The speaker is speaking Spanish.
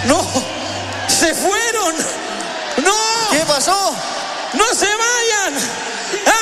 No, se fueron. No. ¿Qué pasó? No se vayan.